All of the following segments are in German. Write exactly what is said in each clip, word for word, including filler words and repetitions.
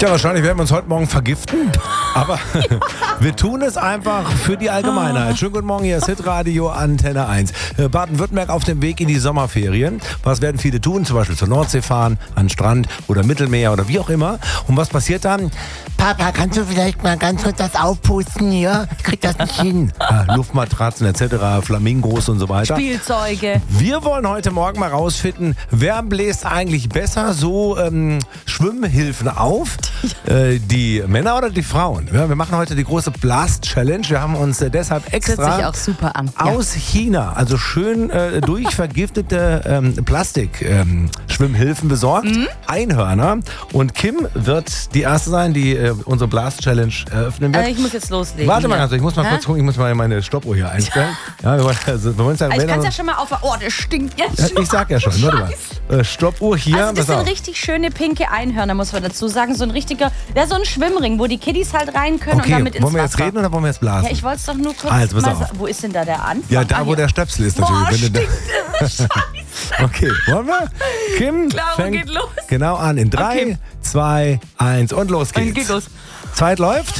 Ja, wahrscheinlich werden wir uns heute Morgen vergiften, aber wir tun es einfach für die Allgemeinheit. Schönen guten Morgen, hier ist Hitradio Antenne eins. Baden-Württemberg auf dem Weg in die Sommerferien. Was werden viele tun? Zum Beispiel zur Nordsee fahren, an den Strand oder Mittelmeer oder wie auch immer. Und was passiert dann? Papa, kannst du vielleicht mal ganz kurz das aufpusten hier? Ich krieg das nicht hin. Ja, Luftmatratzen et cetera, Flamingos und so weiter. Spielzeuge. Wir wollen heute Morgen mal rausfinden, wer bläst eigentlich besser so ähm, Schwimmhilfen auf? Äh, die Männer oder die Frauen? Ja, wir machen heute die große Blast-Challenge. Wir haben uns äh, deshalb extra Hört sich auch super an. Ja. aus China, also schön äh, durchvergiftete ähm, Plastik-Schwimmhilfen ähm, besorgt. Mhm. Einhörner. Und Kim wird die Erste sein, die äh, unsere Blast-Challenge eröffnen wird. Also ich muss jetzt loslegen. Warte mal, ja. also ich muss mal Hä? kurz gucken, ich muss mal meine Stoppuhr hier einstellen. Ja, wir wollen, also, wir wollen ja, Also ich kann es ja schon mal auf... Oh, das stinkt jetzt schon. Ich sag ja schon, warte mal. Äh, Stoppuhr hier. Also das pass sind auf. richtig schöne pinke Einhörner, muss man dazu sagen. So ein richtiger, ja, so ein Schwimmring, wo die Kiddies halt rein können Okay, und damit ins wollen wir jetzt Wasser. reden oder wollen wir jetzt blasen? Ja, ich wollte es doch nur kurz Also, pass mal auf. sagen. Wo ist denn da der Anfang? Ja, da Ah, wo hier. der Stöpsel ist Boah, natürlich. stinkt das. Scheiße. Okay, wollen wir? Kim Klar, fängt geht los. genau an. In drei, Okay. zwei, eins und los geht's. Und geht los. Zeit läuft.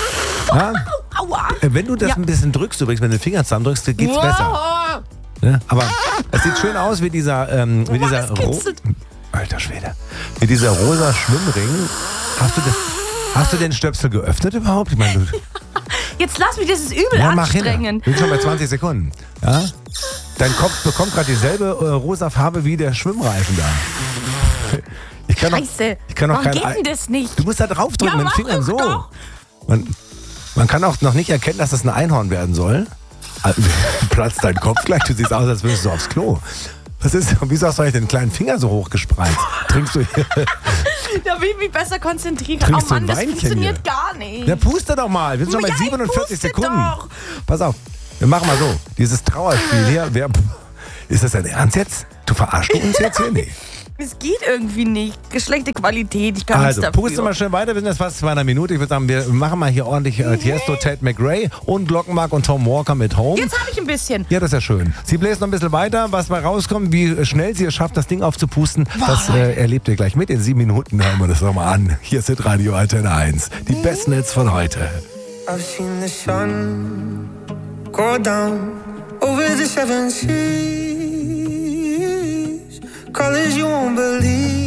Ja. Aua. Äh, Wenn du das Ja. ein bisschen drückst, übrigens, wenn du den Finger zusammendrückst, geht's Wow. besser. Ja, aber es sieht schön aus wie dieser, ähm, wie Boah, dieser das Ro- kitzelt. Alter Schwede. Wie dieser rosa Schwimmring. Hast du, das, hast du den Stöpsel geöffnet überhaupt? Ich meine, du, Jetzt lass mich, das ist übel ja, mach hin. anstrengend. Wir sind schon bei zwanzig Sekunden. Ja? Dein Kopf bekommt gerade dieselbe äh, rosa Farbe wie der Schwimmreifen da. Ich kann Scheiße. Noch, ich kann noch Warum kein geht Ei- denn das nicht? Du musst da draufdrücken Ja, mit den mach Fingern so. doch. Man, man kann auch noch nicht erkennen, dass das ein Einhorn werden soll. Also, platzt dein Kopf gleich, du siehst aus, als würdest du aufs Klo. Was ist, wieso hast du eigentlich den kleinen Finger so hoch gespreizt? Trinkst du hier? Da will ich mich besser konzentrieren. Trinkst Oh du Mann, ein das Weinchen funktioniert hier? gar nicht. Ja, puste doch mal. Wir sind schon bei Ja, ich siebenundvierzig puste Sekunden. doch. Pass auf, wir machen mal so. Dieses Trauerspiel hier. Wer, ist das dein Ernst jetzt? Du verarschst du uns jetzt hier? Nee. Es geht irgendwie nicht. Schlechte Qualität, ich kann Also, nichts dafür. puste mal schnell weiter. Wir sind jetzt fast bei einer Minute. Ich würde sagen, wir machen mal hier ordentlich äh, Tiesto, Ted McRae und Glockenmark und Tom Walker mit Home. Jetzt habe ich ein bisschen. Ja, das ist ja schön. Sie bläst noch ein bisschen weiter. Was bei rauskommt, wie schnell sie es schafft, das Ding aufzupusten, das äh, erlebt ihr gleich mit. In sieben Minuten hören wir das nochmal an. Hier ist Radio Antenne eins. Die besten Hits von heute. I've seen the sun go down over the seven seas, colors you won't believe.